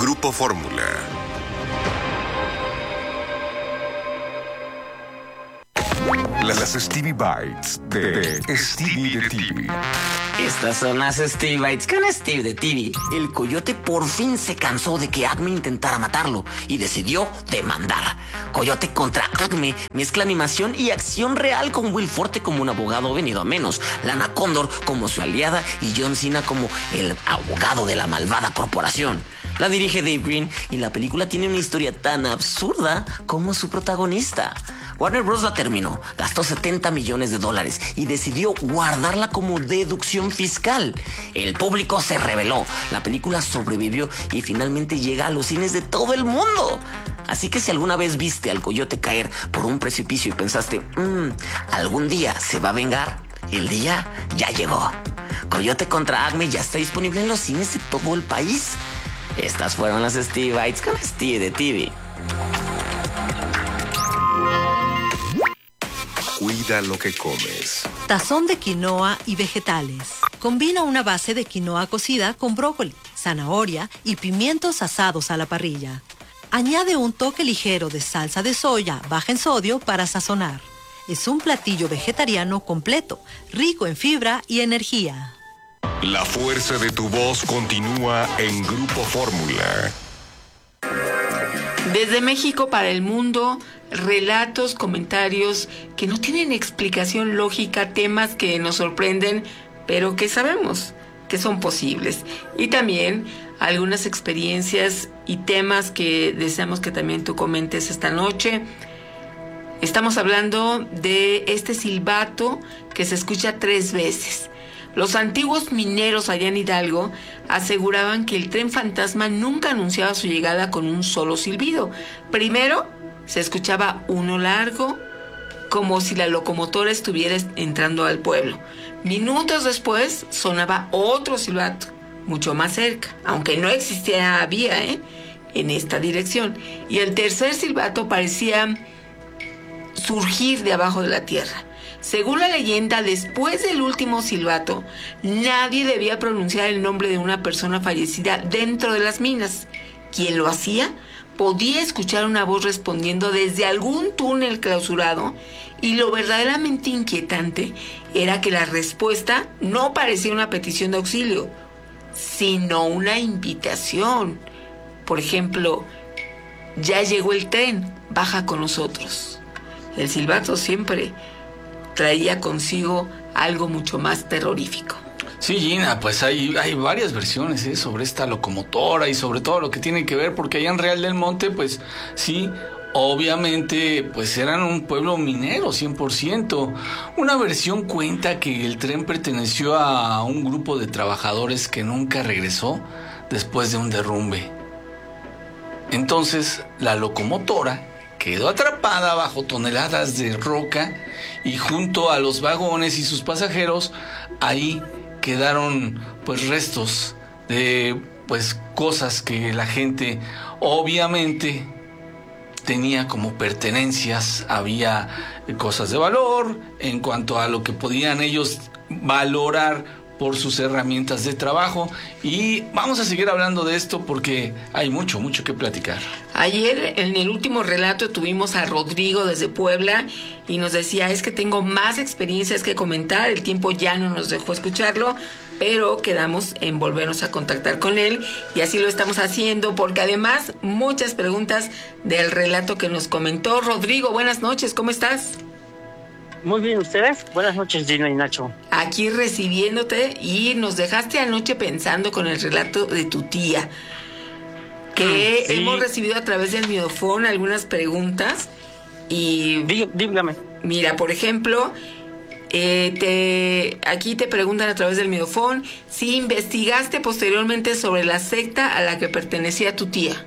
Grupo Fórmula. Las Stevie Bites de Stevie de TV. Estas son las Stevie Bites con Steve de TV. El coyote por fin se cansó de que Acme intentara matarlo y decidió demandar. Coyote contra Acme mezcla animación y acción real, con Will Forte como un abogado venido a menos, Lana Condor como su aliada y John Cena como el abogado de la malvada corporación. La dirige Dave Green y la película tiene una historia tan absurda como su protagonista. Warner Bros. La terminó, gastó $70 millones y decidió guardarla como deducción fiscal. El público se rebeló, la película sobrevivió y finalmente llega a los cines de todo el mundo. Así que si alguna vez viste al coyote caer por un precipicio y pensaste, algún día se va a vengar, el día ya llegó. Coyote contra Acme ya está disponible en los cines de todo el país. Estas fueron las Stevie Bites con Steve de TV. Cuida lo que comes. Tazón de quinoa y vegetales. Combina una base de quinoa cocida con brócoli, zanahoria y pimientos asados a la parrilla. Añade un toque ligero de salsa de soya baja en sodio para sazonar. Es un platillo vegetariano completo, rico en fibra y energía. La fuerza de tu voz continúa en Grupo Fórmula. Desde México para el mundo, relatos, comentarios que no tienen explicación lógica, temas que nos sorprenden, pero que sabemos que son posibles. Y también algunas experiencias y temas que deseamos que también tú comentes esta noche. Estamos hablando de este silbato que se escucha 3 veces. Los antiguos mineros allá en Hidalgo aseguraban que el tren fantasma nunca anunciaba su llegada con un solo silbido. Primero se escuchaba uno largo, como si la locomotora estuviera entrando al pueblo. Minutos después sonaba otro silbato, mucho más cerca, aunque no existía vía en esta dirección. Y el tercer silbato parecía surgir de abajo de la tierra. Según la leyenda, después del último silbato, nadie debía pronunciar el nombre de una persona fallecida dentro de las minas. Quien lo hacía podía escuchar una voz respondiendo desde algún túnel clausurado, y lo verdaderamente inquietante era que la respuesta no parecía una petición de auxilio, sino una invitación. Por ejemplo, ya llegó el tren, baja con nosotros. El silbato siempre traía consigo algo mucho más terrorífico. Sí, Gina, pues hay varias versiones sobre esta locomotora y sobre todo lo que tiene que ver, porque allá en Real del Monte, pues sí, obviamente, pues eran un pueblo minero 100%. Una versión cuenta que el tren perteneció a un grupo de trabajadores que nunca regresó después de un derrumbe. Entonces, la locomotora quedó atrapada bajo toneladas de roca y junto a los vagones y sus pasajeros, ahí quedaron pues restos de pues cosas que la gente obviamente tenía como pertenencias. Había cosas de valor en cuanto a lo que podían ellos valorar por sus herramientas de trabajo, y vamos a seguir hablando de esto porque hay mucho que platicar. Ayer en el último relato tuvimos a Rodrigo desde Puebla y nos decía, es que tengo más experiencias que comentar, el tiempo ya no nos dejó escucharlo, pero quedamos en volvernos a contactar con él y así lo estamos haciendo, porque además muchas preguntas del relato que nos comentó. Rodrigo, buenas noches, ¿cómo estás? Muy bien, ¿ustedes? Buenas noches, Gina y Nacho. Aquí recibiéndote, y nos dejaste anoche pensando con el relato de tu tía, que sí. Hemos recibido a través del Miodofón algunas preguntas y... Dígame. Mira, por ejemplo, aquí te preguntan a través del Miodofón si investigaste posteriormente sobre la secta a la que pertenecía tu tía.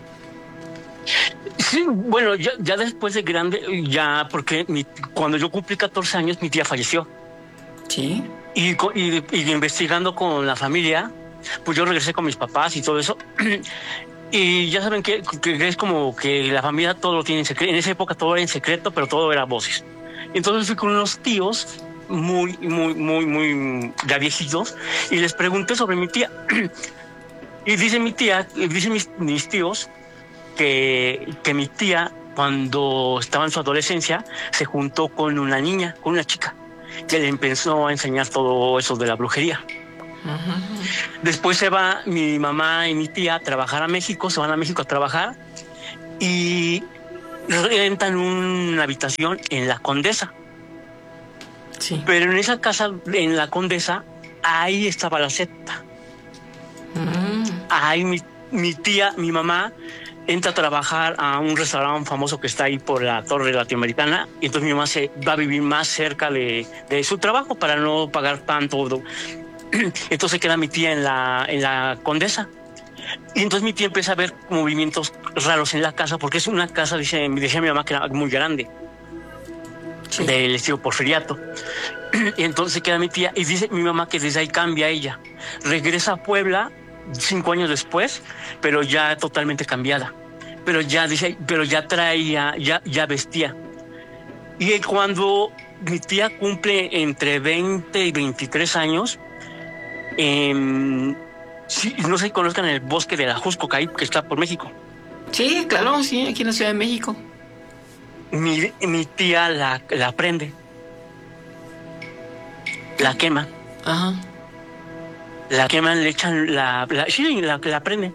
Sí, bueno, ya después de grande, ya porque cuando yo cumplí 14 años, mi tía falleció. Sí. Y investigando con la familia, pues yo regresé con mis papás y todo eso. Y ya saben que es como que la familia todo lo tiene en secreto. En esa época todo era en secreto, pero todo era voces. Entonces fui con unos tíos muy ya viejitos y les pregunté sobre mi tía. Y dice mi tía, dicen mis tíos, que mi tía, cuando estaba en su adolescencia, se juntó con una niña, con una chica, que le empezó a enseñar todo eso de la brujería. Después se va mi mamá y mi tía a trabajar a México, se van a México a trabajar y rentan una habitación en la Condesa. Sí. Pero en esa casa, en la Condesa, ahí estaba la secta. Ahí mi tía, mi mamá, entra a trabajar a un restaurante famoso que está ahí por la Torre Latinoamericana, y entonces mi mamá se va a vivir más cerca de su trabajo para no pagar tanto. Entonces queda mi tía en la Condesa. Y entonces mi tía empieza a ver movimientos raros en la casa, porque es una casa, decía mi mamá, que era muy grande, sí, del estilo porfiriato. Y entonces se queda mi tía, y dice mi mamá que desde ahí cambia ella. Regresa a Puebla 5 años después, pero ya totalmente cambiada. Pero ya dice, pero ya traía, ya vestía. Y cuando mi tía cumple entre 20 y 23 años, sí, no sé si conozcan el bosque de la Jusco, que está por México. Sí, claro, sí, aquí en la Ciudad de México. Mi tía la prende, la quema. Ajá. La queman, le echan la prenden.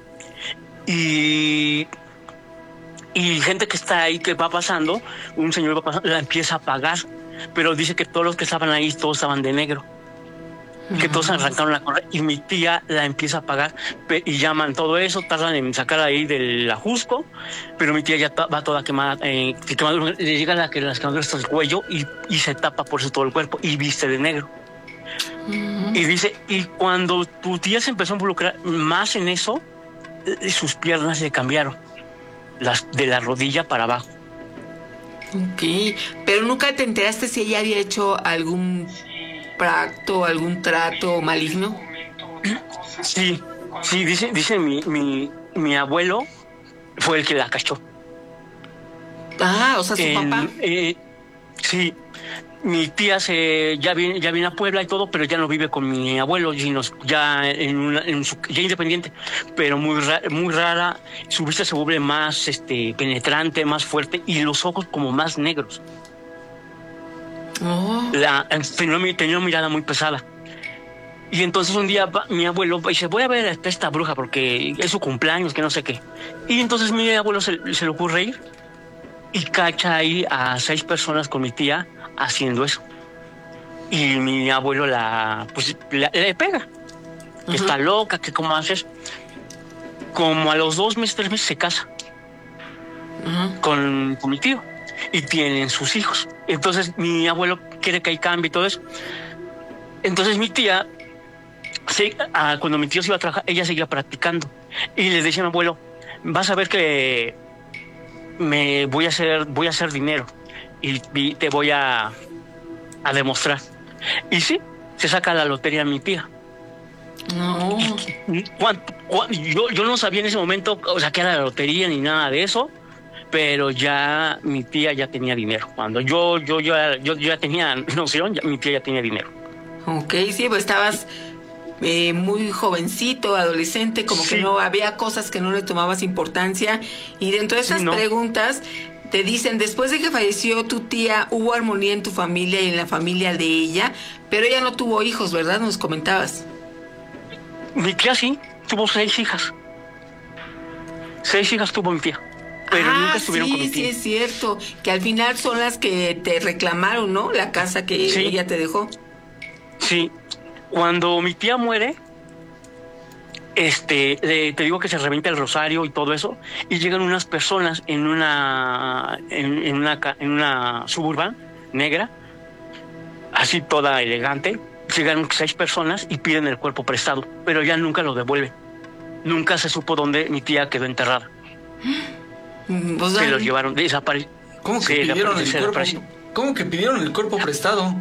Y gente que está ahí, que va pasando, un señor va pasando, la empieza a apagar, pero dice que todos los que estaban ahí, todos estaban de negro. Que todos arrancaron la correa, y mi tía la empieza a apagar, y llaman todo eso, tardan en sacar ahí del ajusco, pero mi tía ya va toda quemada, le llega las quemaduras hasta el cuello, y se tapa por eso todo el cuerpo, y viste de negro. Y dice, y cuando tu tía se empezó a involucrar más en eso, sus piernas le cambiaron, de la rodilla para abajo. Ok, pero nunca te enteraste si ella había hecho algún pacto, algún trato maligno. Sí, dice mi abuelo fue el que la cachó. Ah, o sea, su papá. Sí, mi tía ya viene a Puebla y todo, pero ya no vive con mi abuelo, sino ya ya independiente, pero muy rara. Su vista se vuelve más penetrante, más fuerte, y los ojos como más negros. Oh. Tenía una mirada muy pesada. Y entonces un día mi abuelo dice, voy a ver a esta bruja porque es su cumpleaños, que no sé qué. Y entonces mi abuelo se le ocurre ir y cacha ahí a 6 personas con mi tía haciendo eso. Y mi abuelo le pega, que está loca, que cómo haces. Como a los 2 meses, 3 meses se casa con mi tío, y tienen sus hijos. Entonces mi abuelo quiere que hay cambio y todo eso. Entonces mi tía, cuando mi tío se iba a trabajar, ella seguía practicando, y le decía a mi abuelo, vas a ver que voy a hacer dinero, y te voy a demostrar. Y sí, se saca la lotería mi tía. No. Yo no sabía en ese momento, o sea, que era la lotería ni nada de eso, pero ya mi tía ya tenía dinero. Cuando yo ya tenía noción, mi tía ya tenía dinero. Ok, sí, pues estabas muy jovencito, adolescente, como sí, que no había cosas que no le tomabas importancia. Y dentro de esas preguntas te dicen, después de que falleció tu tía, hubo armonía en tu familia y en la familia de ella, pero ella no tuvo hijos, ¿verdad? Nos comentabas. Mi tía sí, tuvo 6 hijas. 6 hijas tuvo mi tía, pero nunca estuvieron con mi tía. Sí, es cierto, que al final son las que te reclamaron, ¿no? La casa que ella te dejó. Sí, cuando mi tía muere, te digo que se revienta el rosario y todo eso, y llegan unas personas en una Suburban negra, así toda elegante. Llegan 6 personas y piden el cuerpo prestado, pero ya nunca lo devuelven. Nunca se supo dónde mi tía quedó enterrada. Se lo llevaron, desapareció. ¿Cómo que pidieron el cuerpo prestado?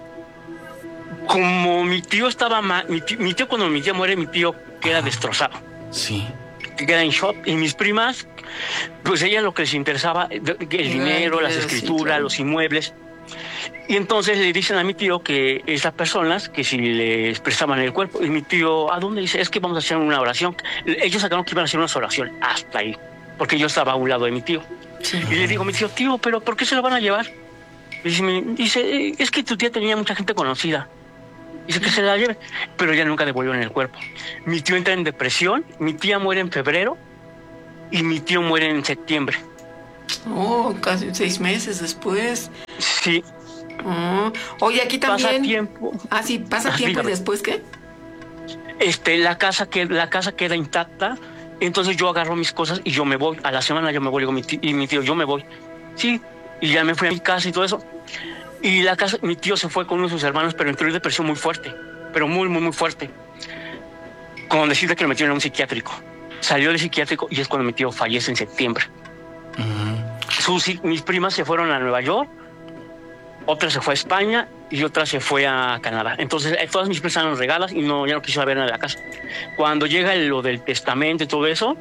Como mi tío estaba mal, mi tío cuando mi tía muere, mi tío queda destrozado. Sí. Queda en shock. Y mis primas, pues ella lo que les interesaba, el dinero, las escrituras, los inmuebles. Y entonces le dicen a mi tío que esas personas, que si les prestaban el cuerpo, y mi tío, ¿a dónde? Dice, es que vamos a hacer una oración. Ellos sacaron que iban a hacer una oración, hasta ahí, porque yo estaba a un lado de mi tío. Sí. Y le digo a mi tío, ¿pero por qué se lo van a llevar? Dice, es que tu tía tenía mucha gente conocida. Dice que se la lleve, pero ya nunca devolvieron el cuerpo. Mi tío entra en depresión, mi tía muere en febrero y mi tío muere en septiembre. Oh, casi 6 meses después. Sí. Oh. Oye, aquí también... Pasa tiempo. Ah, sí, pasa tiempo. Dígame. ¿Y después qué? La casa queda intacta, entonces yo agarro mis cosas y yo me voy. A la semana yo me voy, y mi tío, yo me voy. Sí, y ya me fui a mi casa y todo eso. Y la casa, mi tío se fue con uno de sus hermanos, pero entró en depresión muy fuerte, pero muy, muy, muy fuerte. Con decirte que lo metieron en un psiquiátrico. Salió del psiquiátrico y es cuando mi tío fallece en septiembre. Mis primas se fueron a Nueva York, otra se fue a España y otra se fue a Canadá. Entonces, todas mis primas estaban regadas y ya no quiso ver nada de la casa. Cuando llega lo del testamento y todo eso,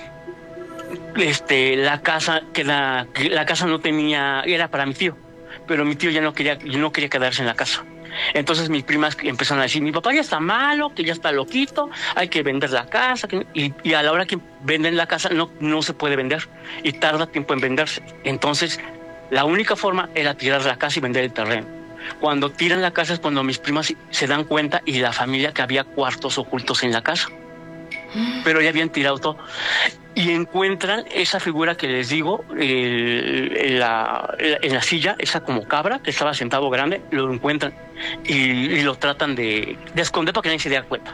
la casa no tenía, era para mi tío. Pero mi tío ya no quería quedarse en la casa. Entonces mis primas empezaron a decir, mi papá ya está malo, que ya está loquito, hay que vender la casa. Y a la hora que venden la casa no se puede vender y tarda tiempo en venderse. Entonces la única forma era tirar la casa y vender el terreno. Cuando tiran la casa es cuando mis primas se dan cuenta y la familia que había cuartos ocultos en la casa. Pero ya habían tirado todo. Y encuentran esa figura que les digo en la silla, esa como cabra que estaba sentado grande, lo encuentran y lo tratan de esconder para que nadie se dé cuenta.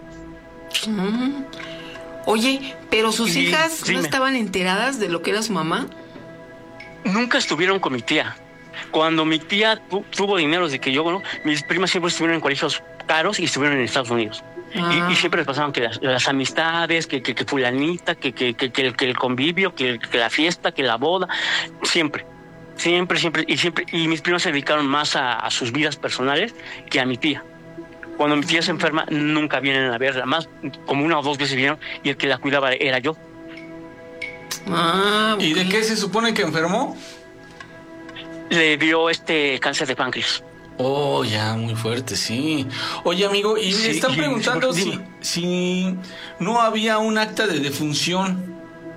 Oye, pero sus hijas no estaban enteradas de lo que era su mamá. Nunca estuvieron con mi tía. Cuando mi tía tuvo dinero desde que yo, ¿no? Mis primas siempre estuvieron en colegios caros y estuvieron en Estados Unidos. Y siempre les pasaban que las amistades, que fulanita, que el convivio, que la fiesta, que la boda, siempre. Y mis primos se dedicaron más a sus vidas personales que a mi tía. Cuando mi tía se enferma, nunca vienen a verla, más como 1 o 2 veces vinieron y el que la cuidaba era yo. ¿Y de qué se supone que enfermó? Le dio cáncer de páncreas. Oh, ya, muy fuerte, sí. Oye, amigo, y me están preguntando si no había un acta de defunción.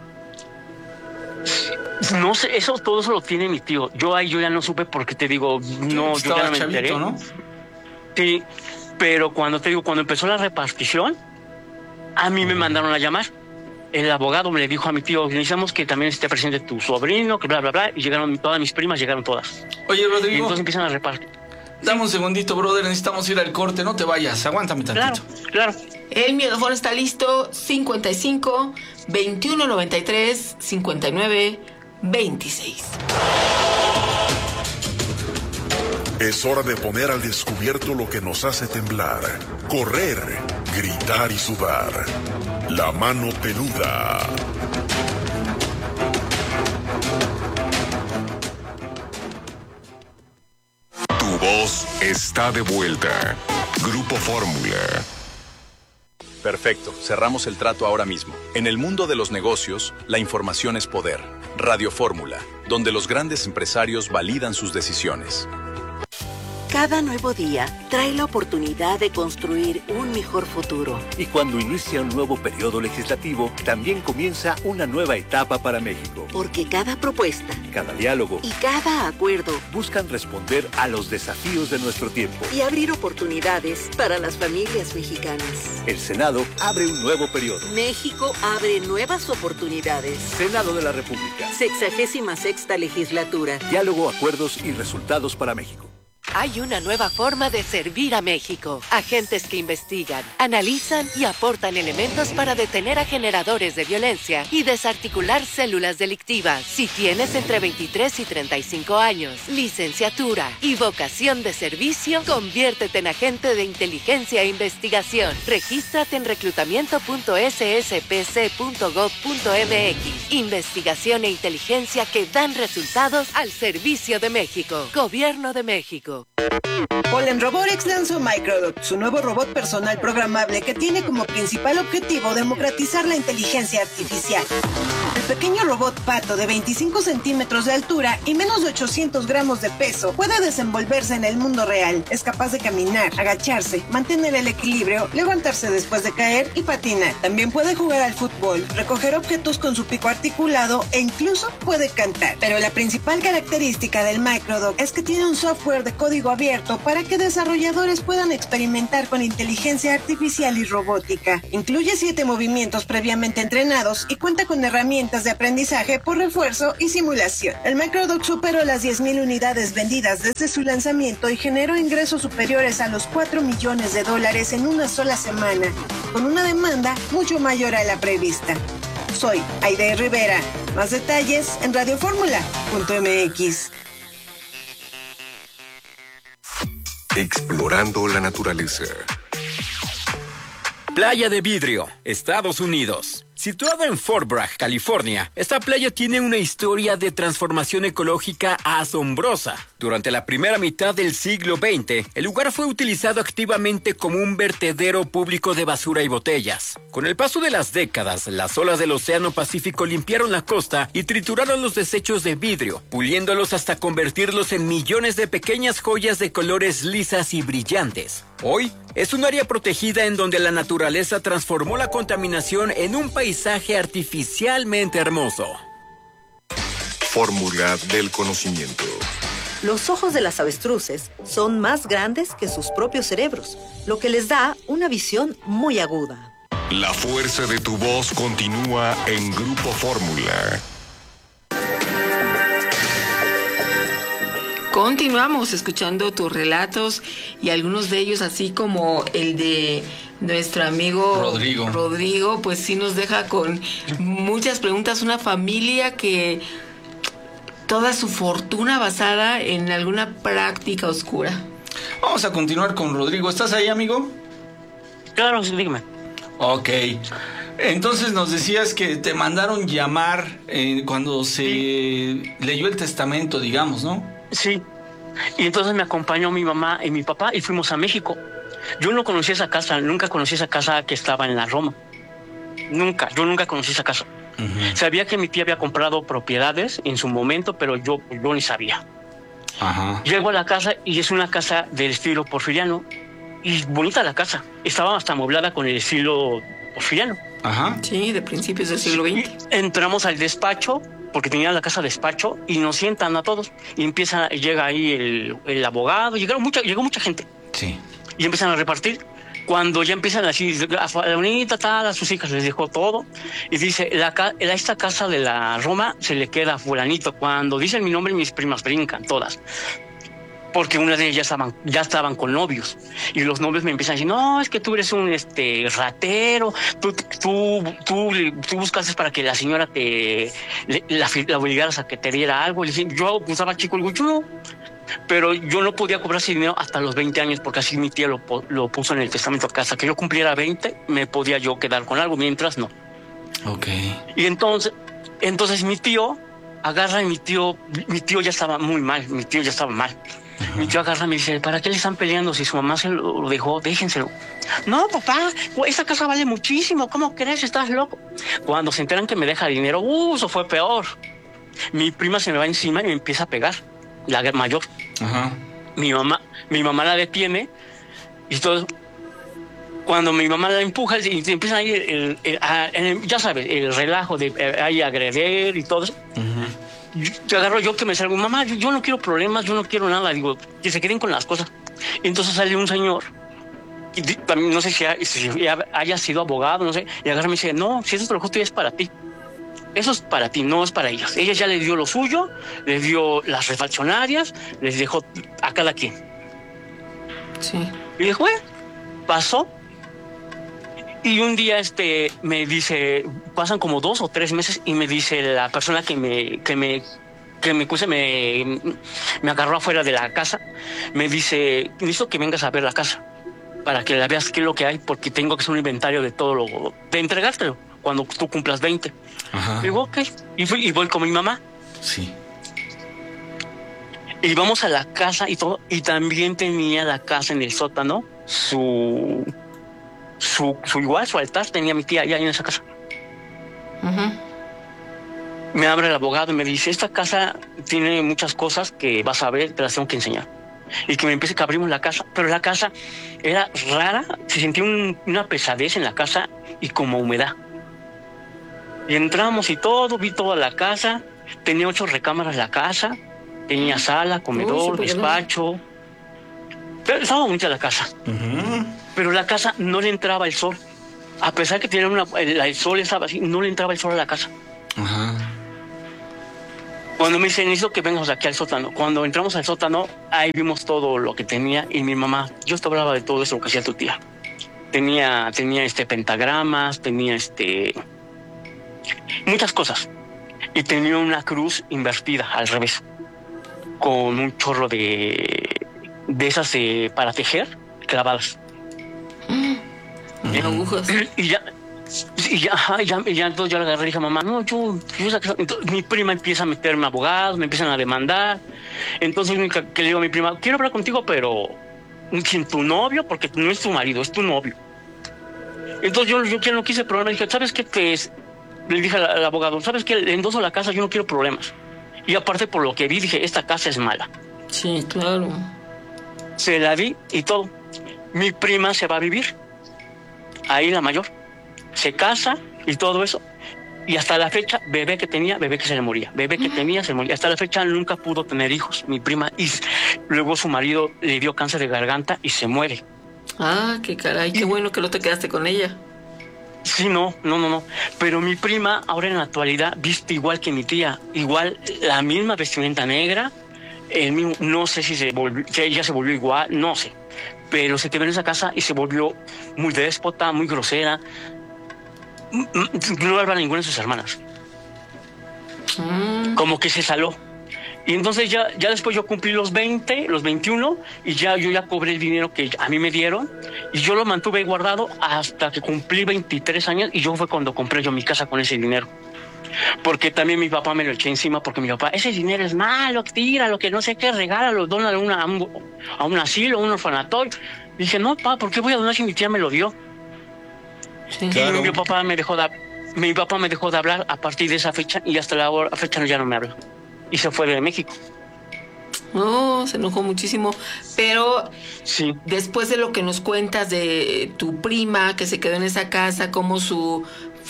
No sé, todo eso lo tiene mi tío. Yo ya no supe porque te digo, yo ya no me enteré. ¿No? Sí, pero cuando empezó la repartición, a mí me mandaron a llamar. El abogado me le dijo a mi tío, necesitamos que también esté presente tu sobrino, que bla, bla, bla, y llegaron todas mis primas, llegaron todas. Oye, Rodrigo. Y entonces empiezan a repartir. Dame un segundito, brother, necesitamos ir al corte, no te vayas, aguántame tantito. Claro. El micrófono está listo, 55 21 93 59 26. Es hora de poner al descubierto lo que nos hace temblar, correr, gritar y sudar. La mano peluda. Tu voz está de vuelta. Grupo Fórmula. Perfecto, cerramos el trato ahora mismo. En el mundo de los negocios, la información es poder. Radio Fórmula, donde los grandes empresarios validan sus decisiones. Cada nuevo día trae la oportunidad de construir un mejor futuro. Y cuando inicia un nuevo periodo legislativo, también comienza una nueva etapa para México. Porque cada propuesta, cada diálogo y cada acuerdo buscan responder a los desafíos de nuestro tiempo y abrir oportunidades para las familias mexicanas. El Senado abre un nuevo periodo. México abre nuevas oportunidades. Senado de la República. 66ª legislatura. Diálogo, acuerdos y resultados para México. Hay una nueva forma de servir a México. Agentes que investigan, analizan y aportan elementos para detener a generadores de violencia y desarticular células delictivas. Si tienes entre 23 y 35 años, licenciatura y vocación de servicio, conviértete en agente de inteligencia e investigación. Regístrate en reclutamiento.sspc.gov.mx. Investigación e inteligencia que dan resultados al servicio de México. Gobierno de México. Polen Robotics lanzó Microdot, su nuevo robot personal programable que tiene como principal objetivo democratizar la inteligencia artificial. El pequeño robot pato de 25 centímetros de altura y menos de 800 gramos de peso puede desenvolverse en el mundo real. Es capaz de caminar, agacharse, mantener el equilibrio, levantarse después de caer y patinar. También puede jugar al fútbol, recoger objetos con su pico articulado e incluso puede cantar. Pero la principal característica del Microdot es que tiene un software de código abierto para que desarrolladores puedan experimentar con inteligencia artificial y robótica. Incluye 7 movimientos previamente entrenados y cuenta con herramientas de aprendizaje por refuerzo y simulación. El Microdot superó las 10,000 unidades vendidas desde su lanzamiento y generó ingresos superiores a los $4 millones en una sola semana, con una demanda mucho mayor a la prevista. Soy Aide Rivera. Más detalles en radioformula.mx. Explorando la naturaleza. Playa de Vidrio, Estados Unidos. Situada en Fort Bragg, California, esta playa tiene una historia de transformación ecológica asombrosa. Durante la primera mitad del siglo XX, el lugar fue utilizado activamente como un vertedero público de basura y botellas. Con el paso de las décadas, las olas del Océano Pacífico limpiaron la costa y trituraron los desechos de vidrio, puliéndolos hasta convertirlos en millones de pequeñas joyas de colores lisas y brillantes. Hoy, es un área protegida en donde la naturaleza transformó la contaminación en un paisaje artificialmente hermoso. Fórmula del conocimiento. Los ojos de las avestruces son más grandes que sus propios cerebros, lo que les da una visión muy aguda. La fuerza de tu voz continúa en Grupo Fórmula. Continuamos escuchando tus relatos y algunos de ellos, así como el de nuestro amigo Rodrigo, pues sí nos deja con muchas preguntas. Una familia que toda su fortuna basada en alguna práctica oscura. Vamos a continuar con Rodrigo. ¿Estás ahí, amigo? Claro, sí, dígame. Ok. Entonces nos decías que te mandaron llamar cuando se leyó el testamento, digamos, ¿no? Sí. Y entonces me acompañó mi mamá y mi papá y fuimos a México. Yo no conocí esa casa, nunca conocí esa casa que estaba en la Roma. Yo nunca conocí esa casa. Uh-huh. Sabía que mi tía había comprado propiedades en su momento, pero yo ni sabía. Ajá. Llego a la casa y es una casa del estilo porfiriano. Y bonita la casa. Estaba hasta amoblada con el estilo porfiriano. Ajá. Sí, de principios del siglo XX. Entramos al despacho, porque tenía la casa despacho, y nos sientan a todos. Y llega ahí el abogado, llegó mucha gente. Sí. Y empiezan a repartir. Cuando ya empiezan así, a la bonita, tal, a sus hijas les dejó todo. Y dice, esta casa de la Roma se le queda a fulanito. Cuando dicen mi nombre, mis primas brincan, todas. Porque una de ellas ya estaban con novios. Y los novios me empiezan a decir, no, es que tú eres un ratero, tú buscaste para que la señora la obligaras a que te diera algo. Y yo estaba chico, digo, yo no. Pero yo no podía cobrar ese dinero hasta los 20 años, porque así mi tía lo puso en el testamento, que hasta que yo cumpliera 20 me podía yo quedar con algo, mientras no. Ok. Y entonces mi tío agarra y mi tío ya estaba muy mal, mi tío ya estaba mal. Uh-huh. Mi tío agarra y me dice, ¿para qué le están peleando si su mamá se lo dejó? Déjenselo. No, papá, esa casa vale muchísimo, ¿cómo crees? Estás loco. Cuando se enteran que me deja dinero, eso fue peor. Mi prima se me va encima y me empieza a pegar, la mayor. Ajá. Mi mamá la detiene y todo. Cuando mi mamá la empuja y empiezan ahí ya sabes, el relajo de ahí agreder y todo eso. Uh-huh. Te agarro yo que me salgo, mamá, yo no quiero problemas, yo no quiero nada, digo, que se queden con las cosas. Y entonces sale un señor, y también no sé si haya sido abogado, no sé, y agarra y me dice, no, si eso te lo justo es para ti. Eso es para ti, no es para ellos. Ella ya les dio lo suyo, les dio las refaccionarias, les dejó a cada quien. Sí. Y dijo, pasó. Y un día me dice, pasan como 2 o 3 meses y me dice la persona que me agarró afuera de la casa, me dice, necesito que vengas a ver la casa para que la veas qué es lo que hay, porque tengo que hacer un inventario de todo de entregártelo cuando tú cumplas 20. Ajá. Digo, ok. Y voy con mi mamá. Sí. Y vamos a la casa y todo, y también tenía la casa en el sótano, su altar tenía mi tía allá en esa casa. Me abre el abogado y me dice, esta casa tiene muchas cosas que vas a ver, te las tengo que enseñar. Y que me empiece que abrimos la casa, pero la casa era rara, se sentía una pesadez en la casa y como humedad. Y entramos y todo, vi toda la casa, tenía 8 recámaras la casa, tenía sala, comedor, despacho. Pero estaba bonita la casa. Pero la casa no le entraba el sol. A pesar que tenía el sol estaba así, no le entraba el sol a la casa. Cuando me dicen, necesito que vengas aquí al sótano. Cuando entramos al sótano, ahí vimos todo lo que tenía. Y mi mamá, yo te hablaba de todo eso que hacía tu tía. Tenía pentagramas, tenía muchas cosas. Y tenía una cruz invertida al revés, con un chorro de esas para tejer clavadas. Agujas. Y ya entonces yo le agarré y dije, mamá, no, yo entonces, mi prima empieza a meterme abogados, me empiezan a demandar. Entonces que le digo a mi prima, quiero hablar contigo, pero sin tu novio, porque no es tu marido, es tu novio. Entonces yo no quise problemas. Dije, ¿sabes qué? Le dije al abogado, ¿sabes qué? Le endoso la casa, yo no quiero problemas. Y aparte por lo que vi, dije, esta casa es mala. Sí, claro. Se la di y todo. Mi prima se va a vivir ahí, la mayor. Se casa y todo eso. Y hasta la fecha, bebé que se le moría. Bebé que tenía, se le moría. Hasta la fecha nunca pudo tener hijos, mi prima. Y luego su marido le dio cáncer de garganta y se muere. Ah, qué caray, qué bueno que no te quedaste con ella. Sí, no. Pero mi prima, ahora en la actualidad, viste igual que mi tía. Igual, la misma vestimenta negra. El mismo, no sé si ella se volvió igual, no sé. Pero se quedó en esa casa y se volvió muy déspota, muy grosera. No hablaba ninguna de sus hermanas. Como que se saló. Y entonces ya después yo cumplí los 20, los 21, y yo ya cobré el dinero que a mí me dieron, y yo lo mantuve guardado hasta que cumplí 23 años, y yo fue cuando compré yo mi casa con ese dinero. Porque también mi papá me lo eché encima, porque mi papá, ese dinero es malo, tíralo, que no sé qué, regálalo, dónalo a un asilo, a un orfanatorio. Dije, no, papá, ¿por qué voy a donar si mi tía me lo dio? Sí. Claro. Y mi papá me dejó de hablar a partir de esa fecha, y hasta la fecha ya no me habla. Y se fue de México. No, se enojó muchísimo. Pero sí, después de lo que nos cuentas de tu prima que se quedó en esa casa, cómo su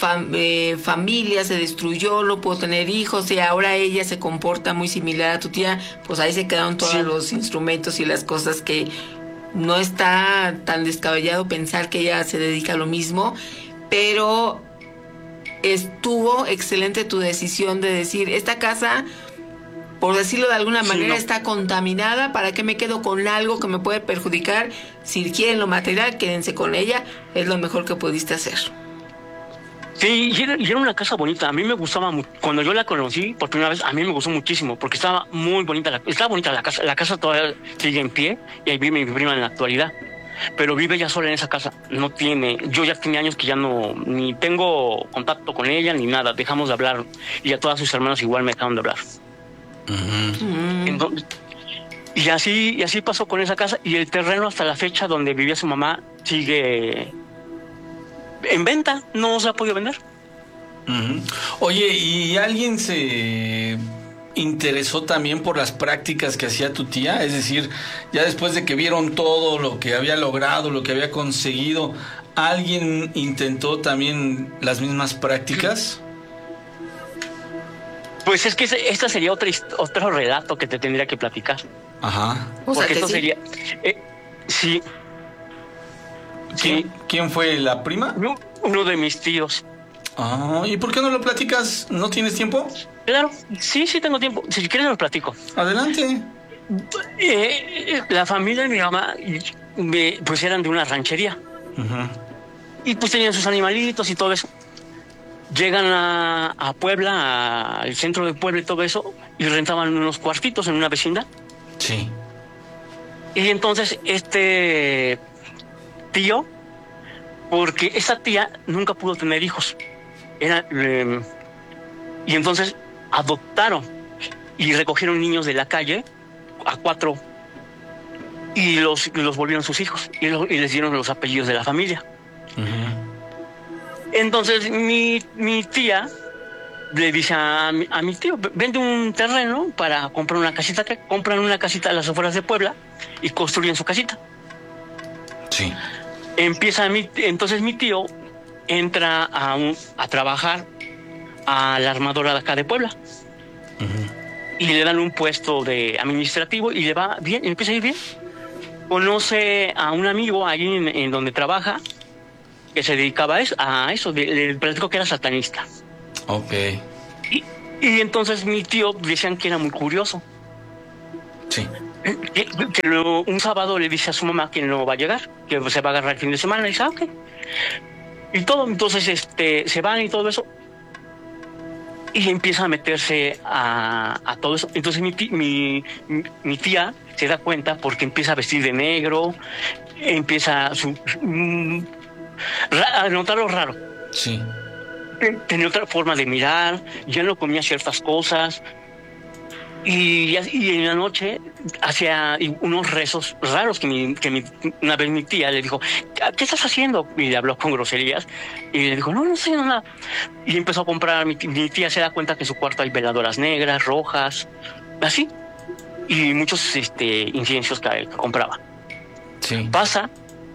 familia se destruyó, no pudo tener hijos, y ahora ella se comporta muy similar a tu tía, pues ahí se quedaron todos los instrumentos y las cosas que no está tan descabellado pensar que ella se dedica a lo mismo. Pero estuvo excelente tu decisión de decir, esta casa, por decirlo de alguna manera, está contaminada. ¿Para qué me quedo con algo que me puede perjudicar? Si quieren lo material, quédense con ella. Es lo mejor que pudiste hacer. Sí, y era una casa bonita. A mí me gustaba mucho. Cuando yo la conocí por primera vez, a mí me gustó muchísimo, porque estaba muy bonita. Estaba bonita la casa. La casa todavía sigue en pie, y ahí vive mi prima en la actualidad. Pero vive ella sola en esa casa. Yo ya tenía años que ya ni tengo contacto con ella, ni nada. Dejamos de hablar. Y a todas sus hermanas igual me dejaron de hablar. Entonces, y así pasó con esa casa, y el terreno hasta la fecha donde vivía su mamá sigue en venta, no se ha podido vender. Oye, ¿y alguien se interesó también por las prácticas que hacía tu tía? Es decir, ya después de que vieron todo lo que había logrado, lo que había conseguido, ¿alguien intentó también las mismas prácticas? Pues es que este sería otro relato que te tendría que platicar. Ajá. Porque esto sería... sí. ¿Quién fue, la prima? Uno de mis tíos. ¿Y por qué no lo platicas? ¿No tienes tiempo? Claro, sí tengo tiempo. Si quieres lo platico. Adelante. La familia de mi mamá pues eran de una ranchería. Y pues tenían sus animalitos y todo eso. Llegan a Puebla, al centro de Puebla y todo eso, y rentaban unos cuartitos en una vecindad. Sí. Y entonces este tío, porque esa tía nunca pudo tener hijos, y entonces adoptaron y recogieron niños de la calle a 4 y los volvieron sus hijos y les dieron los apellidos de la familia. Entonces mi tía le dice a mi tío, vende un terreno para comprar una casita. Compran una casita a las afueras de Puebla y construyen su casita. Sí. Entonces mi tío entra a trabajar a la armadora de acá de Puebla. Y le dan un puesto de administrativo y le va bien, empieza a ir bien. Conoce a un amigo allí en donde trabaja que se dedicaba a eso, le platico que era satanista. Ok. Y entonces mi tío decían que era muy curioso. Sí. Que luego un sábado le dice a su mamá que no va a llegar, que se va a agarrar el fin de semana, y dice, ok. Y todo, entonces se van y todo eso. Y empieza a meterse a todo eso. Entonces mi tía se da cuenta porque empieza a vestir de negro, empieza a notar lo raro. Sí. Tenía otra forma de mirar, ya no comía ciertas cosas. Y en la noche hacía unos rezos raros que una vez mi tía le dijo, ¿qué estás haciendo? Y le habló con groserías y le dijo, no estoy haciendo nada. Y empezó a comprar, mi tía se da cuenta que en su cuarto hay veladoras negras, rojas, así. Y muchos inciensos que compraba. Sí. Pasa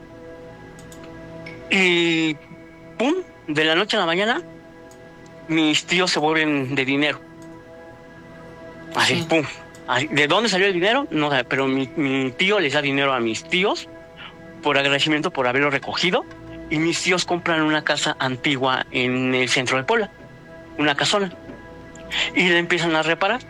y ¡pum! De la noche a la mañana mis tíos se vuelven de dinero. Así, sí. Pum. Así, ¿de dónde salió el dinero? No sé, pero mi tío les da dinero a mis tíos por agradecimiento por haberlo recogido, y mis tíos compran una casa antigua en el centro de Puebla, una casona, y la empiezan a reparar.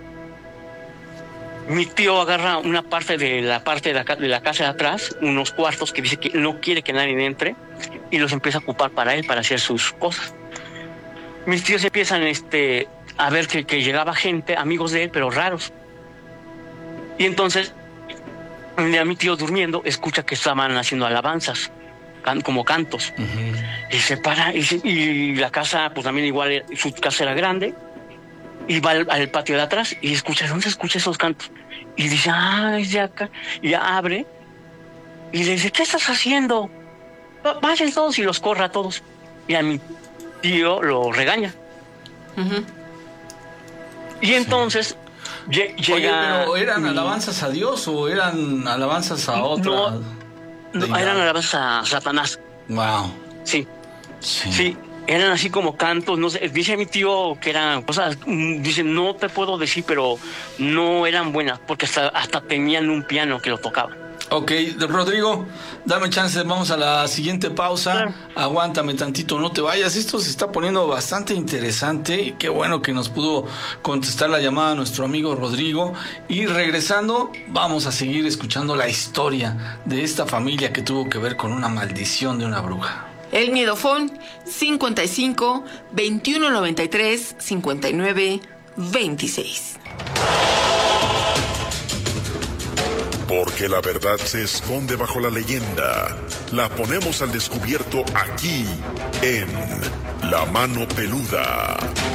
Mi tío agarra una parte de la casa de atrás, unos cuartos que dice que no quiere que nadie entre, y los empieza a ocupar para él, para hacer sus cosas. Mis tíos empiezan a ver que llegaba gente, amigos de él, pero raros. Y entonces, un día mi tío durmiendo, escucha que estaban haciendo alabanzas, como cantos. Y se para, y la casa, pues también igual, su casa era grande, y va al patio de atrás, y escucha, ¿dónde se escucha esos cantos? Y dice, es de acá. Y ya abre, y le dice, ¿qué estás haciendo? Vayan todos, y los corre a todos. Y a mi tío lo regaña. Y entonces llega... Oye, pero ¿eran alabanzas a Dios o eran alabanzas a otra? No, eran alabanzas a Satanás. Wow. Sí, eran así como cantos, no sé, dice mi tío que eran cosas, dice, no te puedo decir, pero no eran buenas, porque hasta tenían un piano que lo tocaba. Ok, Rodrigo, dame chance, vamos a la siguiente pausa. Claro. Aguántame tantito, no te vayas. Esto se está poniendo bastante interesante y qué bueno que nos pudo contestar la llamada nuestro amigo Rodrigo. Y regresando, vamos a seguir escuchando la historia de esta familia que tuvo que ver con una maldición de una bruja. El Miedofón 55 21 93 59 26. Porque la verdad se esconde bajo la leyenda. La ponemos al descubierto aquí, en La Mano Peluda.